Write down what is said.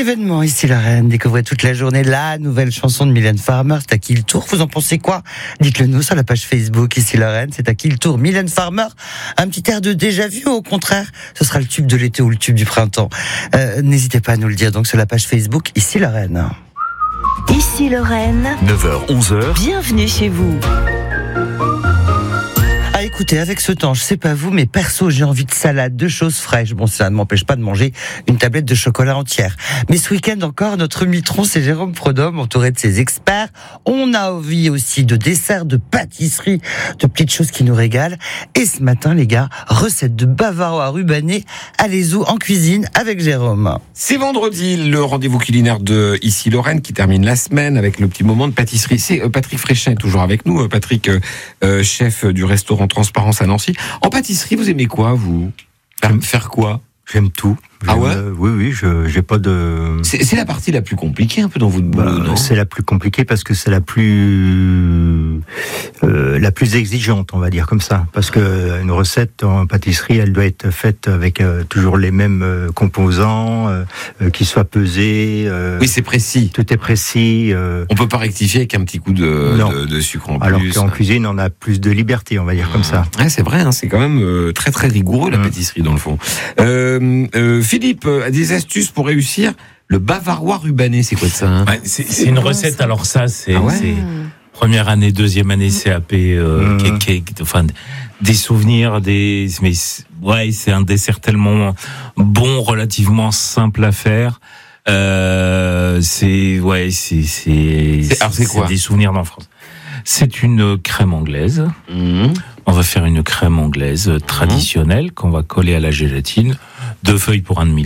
Événement ici la Reine, découvrez toute la journée la nouvelle chanson de Mylène Farmer, c'est à qui le tour, vous en pensez quoi? Dites-le nous sur la page Facebook ici la Reine, c'est à qui le tour? Mylène Farmer, un petit air de déjà vu ou au contraire, ce sera le tube de l'été ou le tube du printemps? N'hésitez pas à nous le dire donc sur la page Facebook ici la Reine. Ici Lorraine, 9h-11h, bienvenue chez vous. Ah, écoutez, avec ce temps, je sais pas vous, mais perso, j'ai envie de salade, de choses fraîches. Bon, ça ne m'empêche pas de manger une tablette de chocolat entière. Mais ce week-end encore, notre mitron, c'est Jérôme Prodhomme, entouré de ses experts. On a envie aussi de desserts, de pâtisseries, de petites choses qui nous régalent. Et ce matin, les gars, recette de bavarois rubané. Allez-y en cuisine avec Jérôme. C'est vendredi, le rendez-vous culinaire de Ici Lorraine qui termine la semaine avec le petit moment de pâtisserie. C'est Patrick Fréchin est toujours avec nous. Patrick, chef du restaurant Transparence à Nancy. En pâtisserie, vous aimez quoi, vous? Faire quoi? J'aime tout. Ah ouais? Oui, j'ai pas de... C'est la partie la plus compliquée un peu dans votre boulot, non? C'est la plus compliquée parce que c'est la plus exigeante, on va dire comme ça. Parce que une recette en pâtisserie, elle doit être faite avec toujours les mêmes composants, qui soient pesés. Oui, c'est précis. Tout est précis. On peut pas rectifier avec un petit coup de sucre en plus. Alors qu'en cuisine, on a plus de liberté, on va dire comme ça. Ouais, c'est vrai, hein, c'est quand même très très rigoureux la pâtisserie dans le fond. Philippe a des astuces pour réussir le bavarois rubané, c'est quoi de ça, hein? Ouais, c'est une recette, alors ça, c'est première année, deuxième année CAP, enfin, des souvenirs, mais c'est un dessert tellement bon, relativement simple à faire. C'est quoi? Des souvenirs d'enfance. C'est une crème anglaise. On va faire une crème anglaise traditionnelle qu'on va coller à la gélatine. 2 feuilles pour 1 demi